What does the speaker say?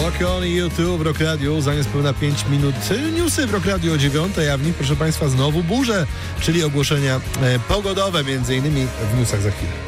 Rock On i YouTube w Rock Radio. Za niespełna 5 minut newsy w Rock Radio o 9, a w nich, proszę Państwa, znowu burze, czyli ogłoszenia pogodowe, między innymi w newsach za chwilę.